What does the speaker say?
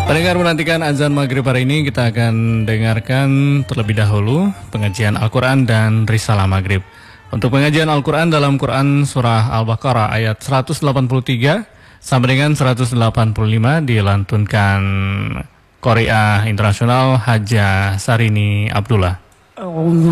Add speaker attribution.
Speaker 1: Pendengar menantikan azan maghrib hari ini, kita akan dengarkan terlebih dahulu pengajian Al-Quran dan Risalah Maghrib. Untuk pengajian Al-Quran dalam Quran Surah Al-Baqarah ayat 183 sampai dengan 185 dilantunkan Qari'ah Internasional Haja Sarini Abdullah.